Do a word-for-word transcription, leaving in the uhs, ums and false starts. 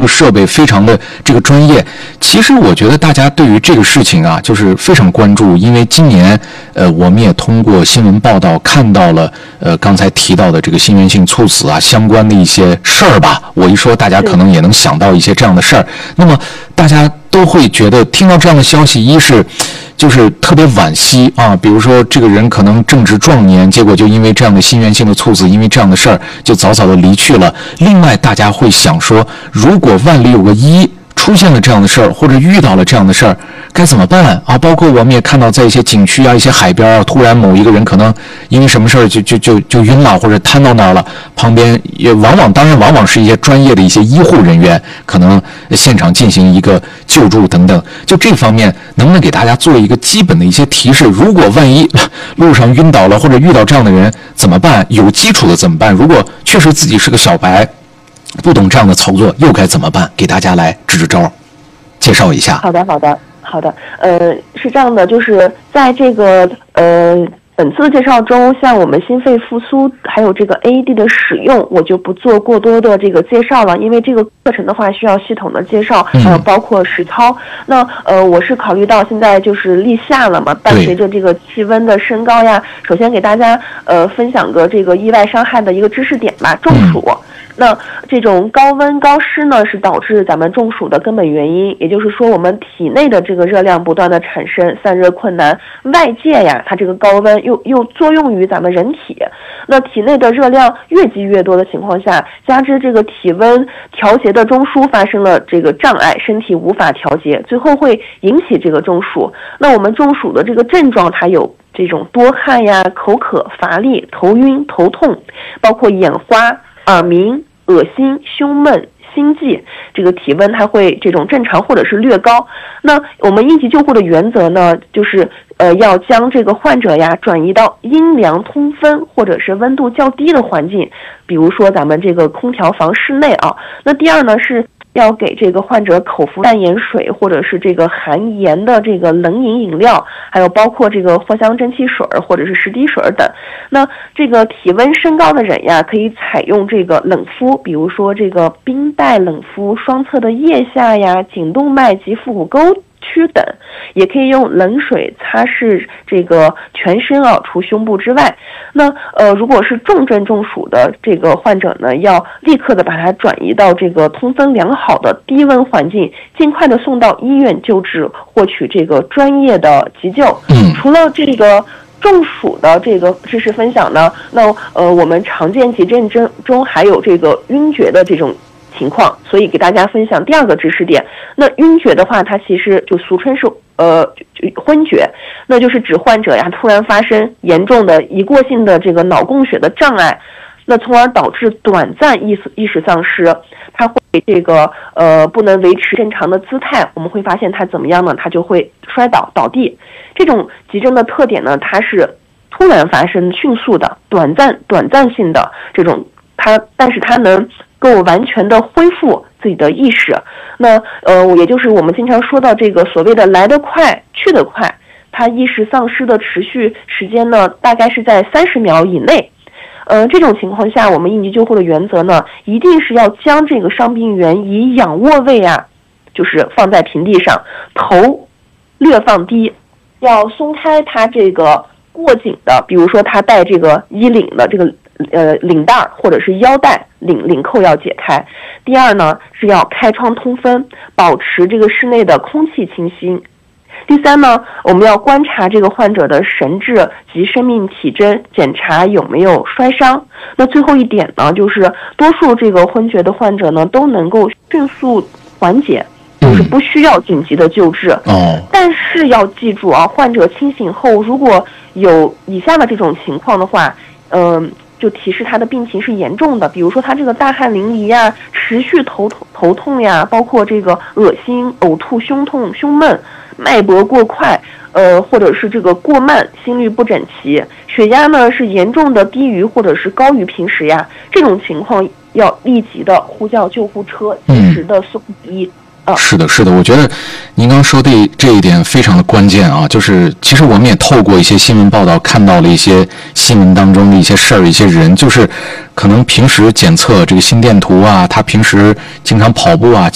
设备非常的这个专业。其实我觉得大家对于这个事情啊，就是非常关注，因为今年呃，我们也通过新闻报道看到了呃刚才提到的这个心源性猝死啊相关的一些事儿吧。我一说，大家可能也能想到一些这样的事儿。那么大家都会觉得听到这样的消息，一是就是特别惋惜啊，比如说这个人可能正值壮年，结果就因为这样的心源性的猝死，因为这样的事儿就早早的离去了。另外大家会想说，如果万里有个一出现了这样的事儿，或者遇到了这样的事儿，该怎么办啊？包括我们也看到，在一些景区啊、一些海边啊，突然某一个人可能因为什么事儿就就就就晕了，或者瘫到那儿了，旁边也往往当然往往是一些专业的一些医护人员，可能现场进行一个救助等等。就这方面，能不能给大家做一个基本的一些提示？如果万一路上晕倒了，或者遇到这样的人怎么办？有基础的怎么办？如果确实自己是个小白，不懂这样的操作，又该怎么办？给大家来支支招，介绍一下。 好的，好的，好的。呃，是这样的，就是在这个呃本次的介绍中，像我们心肺复苏还有这个 A E D 的使用，我就不做过多的这个介绍了，因为这个课程的话需要系统的介绍，呃，包括实操。那呃，我是考虑到现在就是立夏了嘛，伴随着这个气温的升高呀，首先给大家呃分享个这个意外伤害的一个知识点吧，中暑。嗯那这种高温高湿呢，是导致咱们中暑的根本原因。也就是说，我们体内的这个热量不断的产生，散热困难，外界呀，它这个高温又又作用于咱们人体。那体内的热量越积越多的情况下，加之这个体温调节的中枢发生了这个障碍，身体无法调节，最后会引起这个中暑。那我们中暑的这个症状，它有这种多汗呀、口渴、乏力、头晕、头痛，包括眼花、耳鸣、恶心、胸闷、心悸，这个体温它会这种正常或者是略高。那我们应急救护的原则呢，就是呃要将这个患者呀转移到阴凉通风或者是温度较低的环境，比如说咱们这个空调房室内啊。那第二呢是要给这个患者口服淡盐水或者是这个含盐的这个冷饮饮料，还有包括这个藿香正气水或者是十滴水等。那这个体温升高的人呀，可以采用这个冷敷，比如说这个冰袋冷敷双侧的腋下呀、颈动脉及腹股沟区等，也可以用冷水擦拭这个全身啊，除胸部之外。那呃，如果是重症中暑的这个患者呢，要立刻的把它转移到这个通风良好的低温环境，尽快的送到医院救治，获取这个专业的急救。嗯，除了这个中暑的这个知识分享呢，那呃，我们常见急症中中还有这个晕厥的这种情况，所以给大家分享第二个知识点。那晕厥的话，它其实就俗称是呃昏厥，那就是指患者呀突然发生严重的一过性的这个脑供血的障碍，那从而导致短暂意识意识丧失，他会这个呃不能维持正常的姿态，我们会发现他怎么样呢？他就会摔倒倒地。这种急症的特点呢，它是突然发生、迅速的、短暂短暂性的这种，它但是它能够完全的恢复自己的意识。那呃，也就是我们经常说到这个所谓的来得快去得快，它意识丧失的持续时间呢，大概是在三十秒以内。呃，这种情况下，我们应急救护的原则呢，一定是要将这个伤病员以仰卧位啊，就是放在平地上，头略放低，要松开他这个过紧的，比如说他带这个衣领的这个呃领带或者是腰带，领领扣要解开。第二呢是要开窗通风，保持这个室内的空气清新。第三呢，我们要观察这个患者的神志及生命体征，检查有没有摔伤。那最后一点呢，就是多数这个昏厥的患者呢都能够迅速缓解，就是不需要紧急的救治。哦，但是要记住啊，患者清醒后如果有以下的这种情况的话，嗯、呃。就提示他的病情是严重的，比如说他这个大汗淋漓呀，持续头痛头痛呀，包括这个恶心、呕吐、胸痛、胸闷、脉搏过快，呃，或者是这个过慢，心律不整齐，血压呢是严重的低于或者是高于平时呀，这种情况要立即的呼叫救护车，及时的送医。嗯是的，是的，我觉得您刚说的这一点非常的关键啊，就是其实我们也透过一些新闻报道看到了一些新闻当中的一些事儿、一些人，就是可能平时检测这个心电图啊，他平时经常跑步啊，